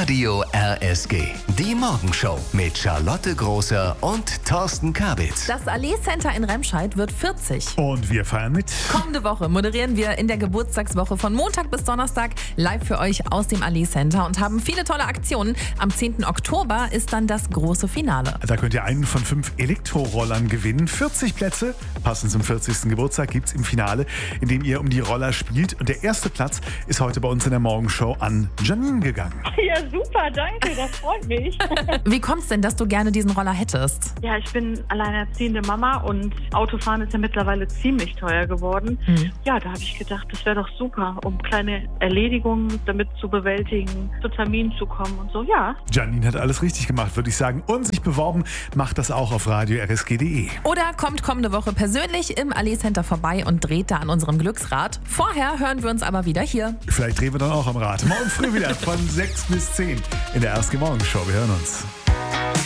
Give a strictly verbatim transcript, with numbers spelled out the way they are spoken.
Radio R S G. Die Morgenshow mit Charlotte Großer und Thorsten Kabitz. Das Allee Center in Remscheid wird vierzig. Und wir feiern mit. Kommende Woche moderieren wir in der Geburtstagswoche von Montag bis Donnerstag live für euch aus dem Allee Center und haben viele tolle Aktionen. Am zehnten Oktober ist dann das große Finale. Da könnt ihr einen von fünf Elektrorollern gewinnen. vierzig Plätze, passend zum vierzigsten Geburtstag, gibt's im Finale, in dem ihr um die Roller spielt. Und der erste Platz ist heute bei uns in der Morgenshow an Janine gegangen. Ja, super, danke, das freut mich. Wie kommt's denn, dass du gerne diesen Roller hättest? Ja, ich bin alleinerziehende Mama und Autofahren ist ja mittlerweile ziemlich teuer geworden. Mhm. Ja, da habe ich gedacht, das wäre doch super, um kleine Erledigungen damit zu bewältigen, zu Terminen zu kommen und so, ja. Janine hat alles richtig gemacht, würde ich sagen. Und sich beworben, macht das auch auf radio r s g punkt d e. Oder kommt kommende Woche persönlich im Allee Center vorbei und dreht da an unserem Glücksrad. Vorher hören wir uns aber wieder hier. Vielleicht drehen wir dann auch am Rad. Morgen früh wieder von sechs bis zehn in der R S G Morgenshow. Wir hören uns.